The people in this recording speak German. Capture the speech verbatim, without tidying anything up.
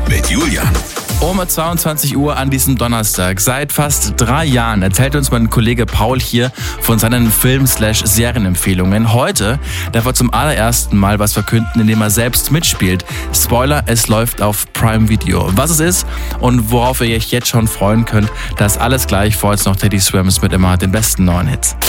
mit Julian. Um zweiundzwanzig Uhr an diesem Donnerstag. Seit fast drei Jahren erzählt uns mein Kollege Paul hier von seinen Film-Serienempfehlungen. Heute darf er zum allerersten Mal was verkünden, indem er selbst mitspielt. Spoiler, es läuft auf Prime Video. Was es ist und worauf ihr euch jetzt schon freuen könnt, das alles gleich. Vor jetzt noch Teddy Swims mit immer den besten neuen Hits.